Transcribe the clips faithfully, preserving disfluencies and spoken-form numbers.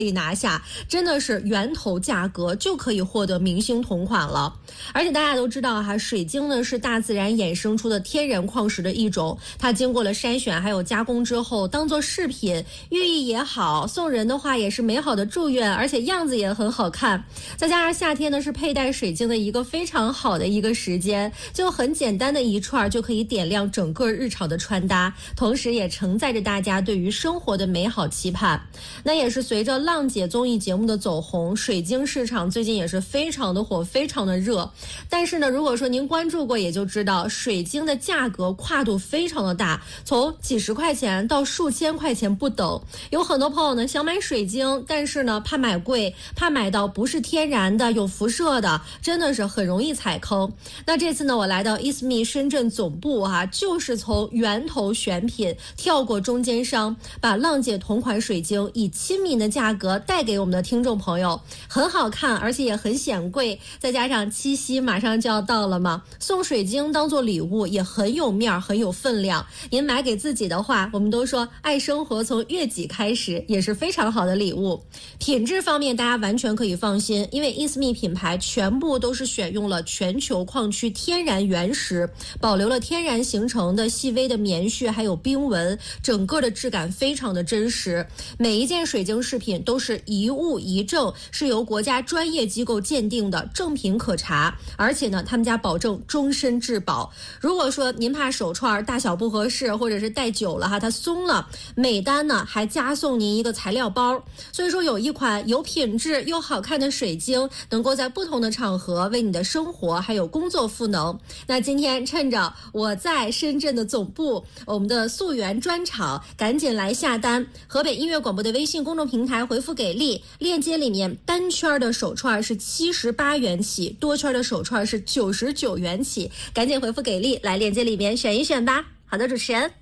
以拿下，真的是源头价格就可以获得明星同款了。而且大家都知道哈，水晶呢是大自然衍生出的天然矿石的一种，它经过了筛选还有加工之后，当做饰品，寓意也好，送人的话也是美好的祝愿，而且样子也很好看。再加上夏天呢是佩戴水晶的一个非常好的一个时间，就很简单的一串就可以点亮整个日常的穿搭，同时也承载着大家对于生活的美好期盼。那也是随着浪姐综艺节目的走红，水晶市场最近也是非常的火，非常的热。但是呢，如果说您关注过，也就知道水晶的价格跨度非常的大，从几十块钱到数千块钱不等。有很多朋友呢想买水晶，但是呢怕买贵，怕买到不是天然的，有辐射的，真的是很容易踩坑。那这次呢，我来到 I S M E 深圳总部啊，就是从源头选品跳过中间商，把浪姐同款水晶以亲民的价格带给我们的听众朋友，很好看，而且也很显贵，再加上七夕马上就要到了嘛，送水晶当做礼物也很有面很有分量。您买给自己的话，我们都说爱生活从悦己开始，也是非常好的礼物。品质方面大家完全可以放心，因为 I S M E 品牌全部都是选用了全球矿区天然原石，保留了天然形成的细微的棉絮还有冰纹，整个的质感非常的真实。每一件水晶饰品都是一物一证，是由国家专业机构鉴定的，正品可查，而且呢他们家保证终身质保。如果说您怕手串大小不合适，或者是戴久了哈它松了，每单呢还加送您一个材料包。所以说有一款有品质又好看的水晶，能够在不同的场合为你的生活还有工作赋能。那今天趁着我在深圳的总部，我们的溯源专场，赶紧来下单。河北音乐广播的微信公众平台回复给力，链接里面单圈的手串是七十八元起，多圈的手串是九十九元起，赶紧回复给力，来链接里面选一选吧。好的，主持人。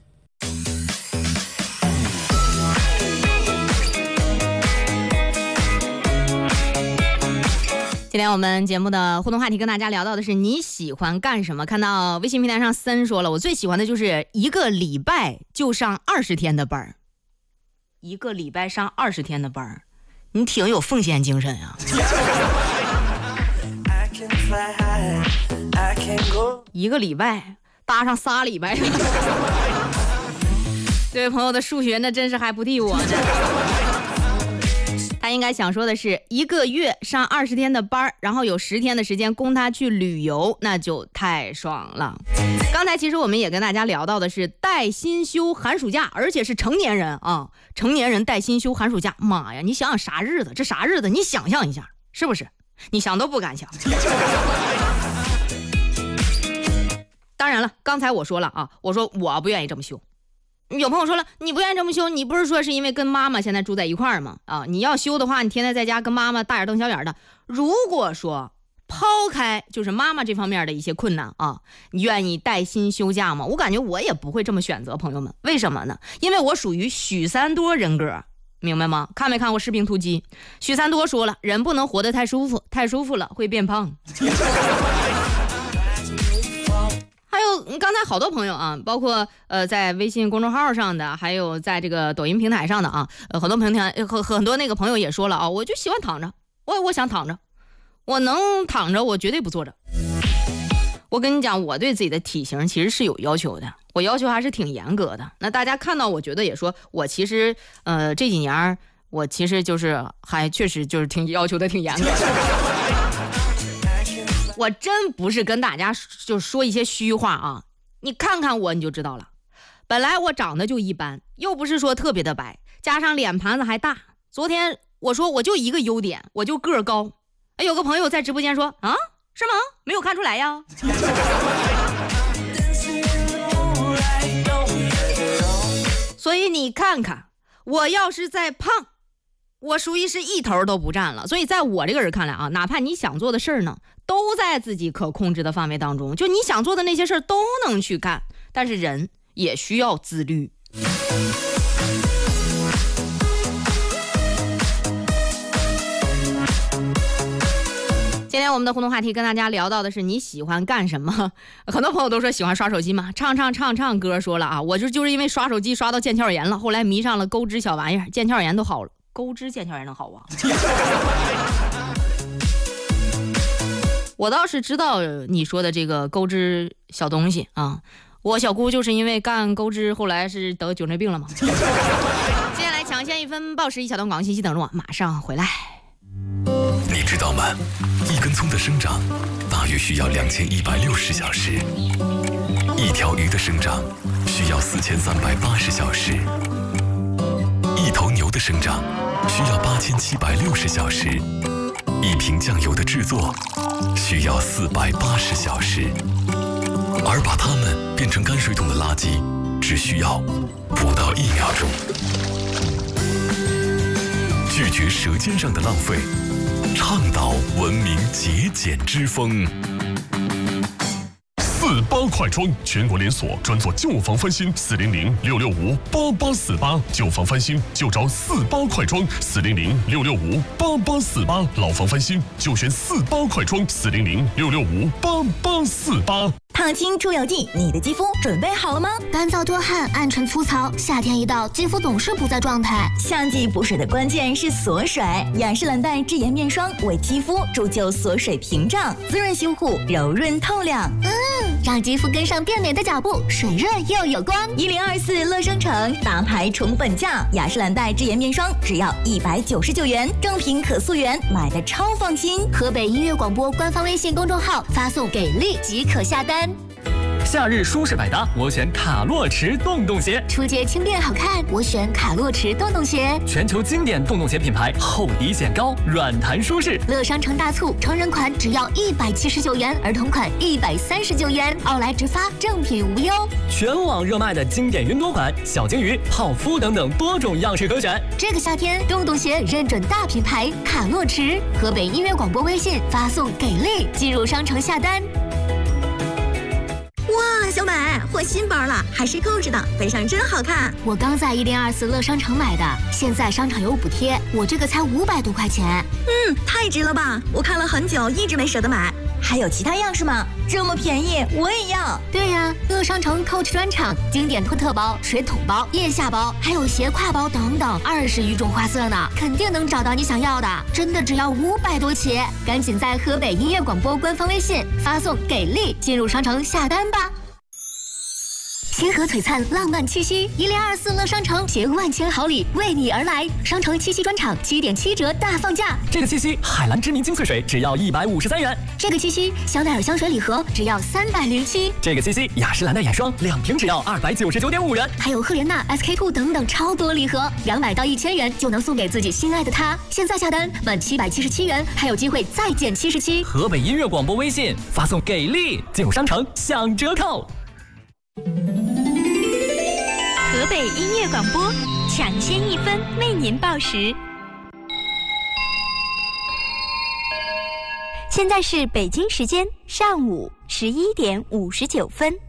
今天我们节目的互动话题跟大家聊到的是你喜欢干什么。看到微信平台上森说了，我最喜欢的就是一个礼拜就上二十天的班。一个礼拜上二十天的班，你挺有奉献精神啊。一个礼拜搭上仨礼拜。这位朋友的数学那真是还不敌我呢。他应该想说的是一个月上二十天的班，然后有十天的时间供他去旅游，那就太爽了。刚才其实我们也跟大家聊到的是带薪休寒暑假，而且是成年人啊，成年人带薪休寒暑假，妈呀，你想想啥日子？这啥日子？你想象一下，是不是？你想都不敢想。当然了，刚才我说了啊，我说我不愿意这么休。有朋友说了，你不愿意这么休，你不是说是因为跟妈妈现在住在一块儿吗？啊，你要休的话，你天天在家跟妈妈大眼瞪小眼的。如果说抛开就是妈妈这方面的一些困难啊，你愿意带薪休假吗？我感觉我也不会这么选择，朋友们。为什么呢？因为我属于许三多人格，明白吗？看没看过《士兵突击》？许三多说了，人不能活得太舒服，太舒服了会变胖。还有刚才好多朋友啊，包括呃在微信公众号上的，还有在这个抖音平台上的啊，呃很多平台和很多那个朋友也说了啊，我就喜欢躺着，我我想躺着，我能躺着，我绝对不坐着。我跟你讲，我对自己的体型其实是有要求的，我要求还是挺严格的。那大家看到，我觉得也说我其实呃这几年我其实就是还确实就是挺要求的挺严格的。我真不是跟大家就说一些虚话啊，你看看我你就知道了。本来我长得就一般，又不是说特别的白，加上脸盘子还大。昨天我说我就一个优点，我就个儿高。哎，有个朋友在直播间说啊，是吗？没有看出来呀。所以你看看，我要是再胖，我属于是一头都不占了。所以在我这个人看来啊，哪怕你想做的事儿呢，都在自己可控制的范围当中，就你想做的那些事儿都能去干，但是人也需要自律。今天我们的互动话题跟大家聊到的是你喜欢干什么。很多朋友都说喜欢刷手机嘛，唱唱唱唱歌。说了啊，我就就是因为刷手机刷到腱鞘炎了，后来迷上了钩织小玩意儿，腱鞘炎都好了， 钩织腱鞘炎能好啊？我倒是知道你说的这个钩织小东西啊，我小姑就是因为干钩织，后来是得酒内病了嘛。接下来抢先一分报时，一小段广告信息等着我，马上回来。 你知道吗？一根葱的生长大约需要两千一百六十小时，一条鱼的生长需要四千三百八十小时，一头牛的生长需要八千七百六十小时，一瓶酱油的制作需要四百八十小时，而把它们变成泔水桶的垃圾只需要不到一秒钟。拒绝舌尖上的浪费，倡导文明节俭之风。 四八快装，全国连锁，专做旧房翻新，四零零六六五八八四八，旧房翻新就找四八快装，四零零六六五八八四八，老房翻新就选四八快装，四零零六六五八八四八。 烫青出油剂，你的肌肤准备好了吗？ 干燥多汗、暗沉粗糙，夏天一到，肌肤总是不在状态。 夏季补水的关键是锁水，雅诗兰黛智妍面霜为肌肤铸就锁水屏障，滋润修护，柔润透亮。 嗯，让肌肤跟上变美的脚步，水润又有光。 一零二四乐商城大牌宠本价，雅诗兰黛智妍面霜只要一百九十九元，正品可溯源，买的超放心。 河北音乐广播官方微信公众号发送给力即可下单。 夏日舒适百搭，我选卡洛驰洞洞鞋。 出街轻便好看，我选卡洛驰洞洞鞋。 全球经典洞洞鞋品牌，厚底显高，软弹舒适。 乐商城大促，成人款只要一百七十九元，儿童款一百三十九元，奥莱直发，正品无忧。 全网热卖的经典云朵款、小金鱼、泡芙等等多种样式可选。 这个夏天，洞洞鞋认准大品牌卡洛驰。河北音乐广播微信发送给力，进入商城下单。 哇，小美换新包了，还是扣子的，背上真好看。 我刚在一零二四乐商城买的，现在商场有补贴，我这个才五百多块钱。 嗯，太值了吧！我看了很久，一直没舍得买。还有其他样式吗？这么便宜，我也要。 对呀，乐商城 Coach 专场，经典托特包、水桶包、腋下包，还有斜挎包等等，二十余种花色呢，肯定能找到你想要的。真的只要五百多起，赶紧在河北音乐广播官方微信发送给力，进入商城下单吧。星河璀璨，浪漫气息，一零二四乐商城携万千好礼为你而来。商城七夕专场七点七折大放价， 这个七夕海蓝知名精粹水只要一百五十三元， 这个七夕香奈儿香水礼盒只要三百零七， 这个七夕雅诗兰黛眼霜两瓶只要二百九十九点五元， 还有赫莲娜 S K two 等等超多礼盒，两百到一千元就能送给自己心爱的他。现在下单满七百七十七元，还有机会再减七十七。 河北音乐广播微信发送给力，进入商城享折扣。 河北音乐广播抢先一分为您报时。现在是北京时间上午十一点五十九分。